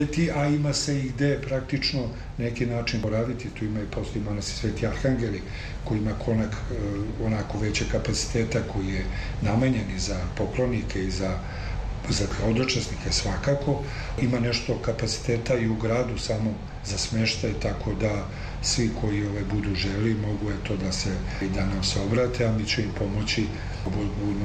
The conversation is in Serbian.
A ima se i gde praktično neki način boraviti, tu ima i postoji manastir Sveti Arhangeli koji ima konak onako veće kapaciteta, koji je namenjen i za poklonike i za hodočasnike svakako. Ima nešto kapaciteta i u gradu samo za smeštaj, tako da svi koji budu želi mogu da nam se obrate, a mi će im pomoći